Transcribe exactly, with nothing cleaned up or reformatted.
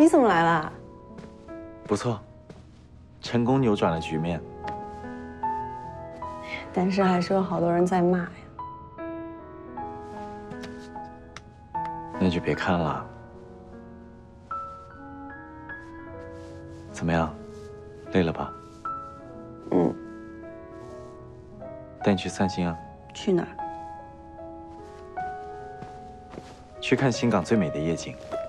你怎么来了？ 不错，成功扭转了局面。 但是还是有好多人在骂呀。 那就别看了。怎么样，累了吧？ 嗯。 带你去散心啊。 去哪儿？ 去看新港最美的夜景。